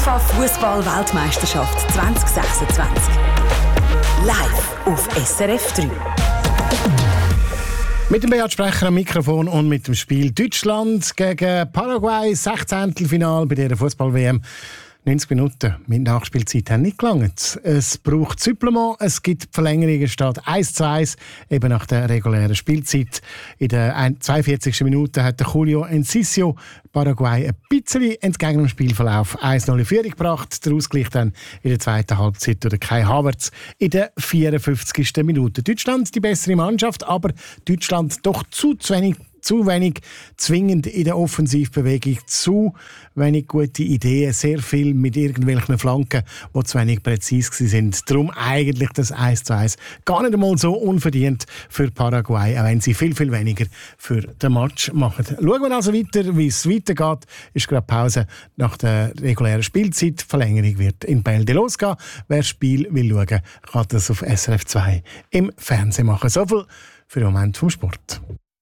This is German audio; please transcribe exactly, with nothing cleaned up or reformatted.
FIFA-Fußball-Weltmeisterschaft zwanzig sechsundzwanzig. Live auf S R F drei. Mit dem Beat Sprecher am Mikrofon und mit dem Spiel Deutschland gegen Paraguay, Sechzehntelfinal bei dieser Fußball-W M. neunzig Minuten mit Nachspielzeit haben nicht gelangt. Es braucht Supplement, es gibt Verlängerungen statt eins zu eins, eben nach der regulären Spielzeit. In der zweiundvierzigsten Minute hat der Julio Enciso Paraguay ein bisschen entgegen dem Spielverlauf eins zu null in Führung gebracht. Der Ausgleich dann in der zweiten Halbzeit durch Kai Havertz in der vierundfünfzigsten Minute. Deutschland die bessere Mannschaft, aber Deutschland doch zu, zu wenig Zu wenig zwingend in der Offensivbewegung, zu wenig gute Ideen, sehr viel mit irgendwelchen Flanken, die zu wenig präzise sind. Darum eigentlich das eins zu eins gar nicht einmal so unverdient für Paraguay, auch wenn sie viel, viel weniger für den Match machen. Schauen wir also weiter, wie es weitergeht. Ist gerade Pause nach der regulären Spielzeit. Verlängerung wird in Bälde losgehen. Wer das Spiel will schauen, kann das auf S R F zwei im Fernsehen machen. So viel für den Moment vom Sport.